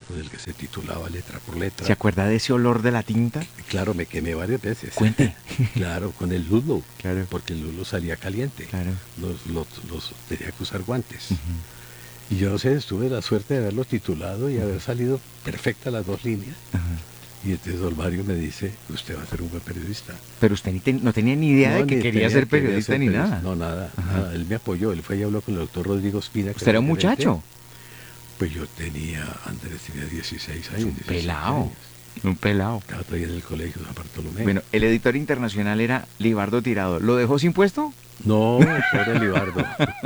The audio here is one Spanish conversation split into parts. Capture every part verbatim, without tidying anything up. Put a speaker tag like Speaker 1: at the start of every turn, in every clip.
Speaker 1: con el que se titulaba letra por letra.
Speaker 2: ¿Se acuerda de ese olor de la tinta?
Speaker 1: Claro, me quemé varias veces.
Speaker 2: Cuente.
Speaker 1: Claro, con el lulo,
Speaker 2: Claro.
Speaker 1: porque el lulo salía caliente.
Speaker 2: Claro.
Speaker 1: Los, los, los tenía que usar guantes.
Speaker 2: Uh-huh.
Speaker 1: Y yo no sé, tuve la suerte de haberlo titulado y uh-huh. haber salido perfecta las dos líneas. Uh-huh. Y entonces don Mario me dice, usted va a ser un buen periodista.
Speaker 2: Pero usted ni ten, no tenía ni idea no, de que
Speaker 1: ni
Speaker 2: quería ser periodista
Speaker 1: ser
Speaker 2: ni
Speaker 1: periodista.
Speaker 2: nada.
Speaker 1: No, nada, uh-huh. nada. Él me apoyó, él fue y habló con el doctor Rodrigo Espina.
Speaker 2: ¿Usted era un muchacho?
Speaker 1: Pues yo tenía, Andrés tenía dieciséis años.
Speaker 2: Un pelado. Un pelado.
Speaker 1: Estaba todavía en el colegio de San Bartolomé.
Speaker 2: Bueno, el editor internacional era Libardo Tirado. ¿Lo dejó sin puesto?
Speaker 1: No, pobre Libardo.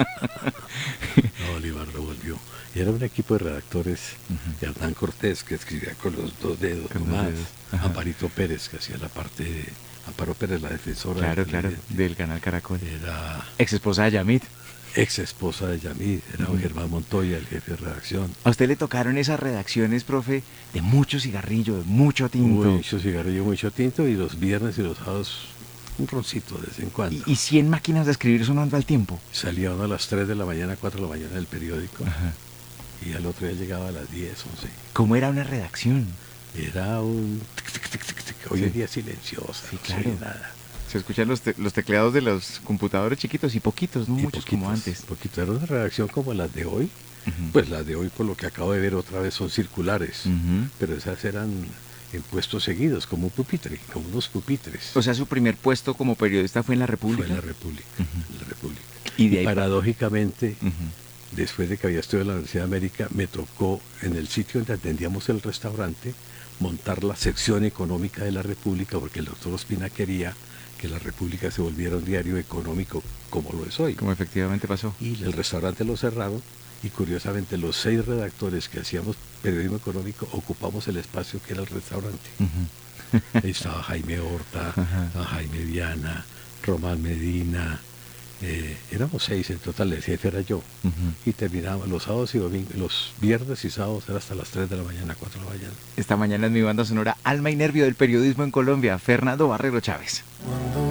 Speaker 1: No, Libardo volvió. Y era un equipo de redactores, uh-huh. de Hernán Cortés, que escribía con los dos dedos con nomás. Dedos. Amparito Pérez, que hacía la parte de... Amparo Pérez, la defensora.
Speaker 2: Claro, claro, del canal Caracol.
Speaker 1: Era...
Speaker 2: Ex esposa de Yamid.
Speaker 1: Ex esposa de Yamid, era uh-huh. Germán Montoya, el jefe de redacción.
Speaker 2: ¿A usted le tocaron esas redacciones, profe, de mucho cigarrillo, de mucho tinto?
Speaker 1: Mucho cigarrillo, mucho tinto, y los viernes y los sábados un roncito de vez en cuando.
Speaker 2: ¿Y, y cien máquinas de escribir sonando al tiempo?
Speaker 1: Salía uno a las tres de la mañana, cuatro de la mañana del periódico, uh-huh. y al otro día llegaba a las diez, once.
Speaker 2: ¿Cómo era una redacción?
Speaker 1: Era un... Hoy en sí. día silenciosa,
Speaker 2: sí,
Speaker 1: no
Speaker 2: claro.
Speaker 1: sé nada.
Speaker 2: Se escuchan los, te los tecleados de los computadores chiquitos y poquitos, no
Speaker 1: y
Speaker 2: muchos
Speaker 1: poquitos,
Speaker 2: como antes.
Speaker 1: Poquito. Era una redacción como las de hoy. Uh-huh. Pues las de hoy, por lo que acabo de ver otra vez, son circulares. Uh-huh. Pero esas eran en puestos seguidos, como un pupitre, como unos pupitres.
Speaker 2: O sea, su primer puesto como periodista fue en La República.
Speaker 1: Fue en La República. Uh-huh. En La República.
Speaker 2: Y, de ahí...
Speaker 1: y paradójicamente, uh-huh. después de que había estudiado en la Universidad de América, me tocó en el sitio donde atendíamos el restaurante montar la sección económica de La República, porque el doctor Ospina quería que La República se volviera un diario económico como lo es hoy.
Speaker 2: Como efectivamente pasó.
Speaker 1: Y el restaurante lo cerraron y curiosamente los seis redactores que hacíamos periodismo económico ocupamos el espacio que era el restaurante. Uh-huh. Ahí estaba Jaime Horta, uh-huh. Jaime Viana, Román Medina, eh, éramos seis en total, el jefe era yo. Uh-huh. Y terminábamos los sábados y domingos, los viernes y sábados era hasta las tres de la mañana, cuatro de la mañana.
Speaker 2: Esta mañana es mi banda sonora Alma y Nervio del periodismo en Colombia, Fernando Barrero Chávez. Cuando